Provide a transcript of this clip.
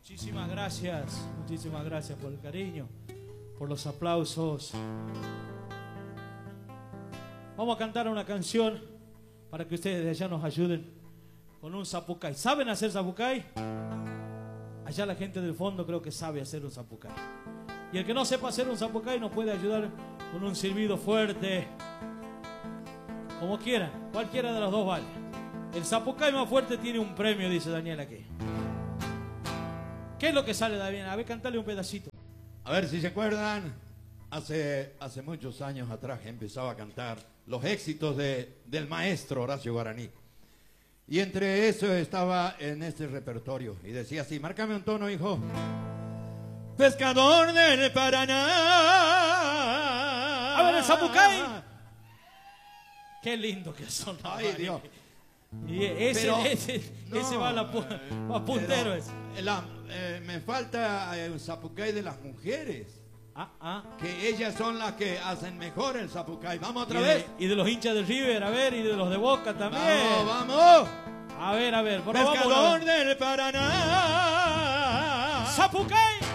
Muchísimas gracias por el cariño, por los aplausos. Vamos a cantar una canción para que ustedes de allá nos ayuden con un zapucay. ¿Saben hacer zapucay? Allá la gente del fondo creo que sabe hacer un zapucay. Y el que no sepa hacer un zapucay nos puede ayudar con un silbido fuerte. Como quieran, cualquiera de los dos vale. El zapucay más fuerte tiene un premio, dice Daniel aquí. ¿Qué es lo que sale, Daniel? A ver, cantale un pedacito. A ver si se acuerdan, hace muchos años atrás empezaba a cantar los éxitos del maestro Horacio Guaraní. Y entre eso estaba en este repertorio. Y decía así, márcame un tono, hijo. Pescador del Paraná. A ver, el zapucay. Qué lindo que son. Ay, Dios. Y ese va puntero ese. Me falta un zapucay de las mujeres. Que ellas son las que hacen mejor el zapucay. Vamos otra vez. Y de los hinchas del River, a ver, y de los de Boca también. Vamos. A ver. Pescador del Paraná. ¡Zapucay!